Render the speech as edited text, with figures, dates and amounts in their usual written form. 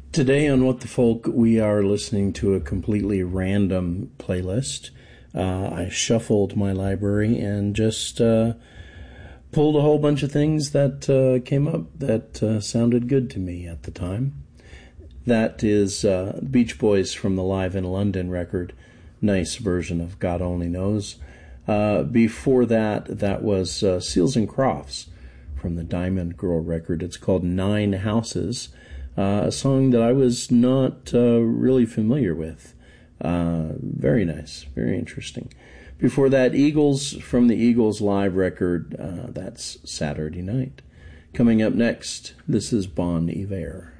Today on What the Folk, we are listening to a completely random playlist. I shuffled my library and just pulled a whole bunch of things that came up that sounded good to me at the time. That is Beach Boys from the Live in London record, nice version of God Only Knows. Before that was Seals and Crofts from the Diamond Girl record. It's called Nine Houses. A song that I was not really familiar with. Very nice, very interesting. Before that, Eagles from the Eagles live record. That's Saturday Night. Coming up next, this is Bon Iver.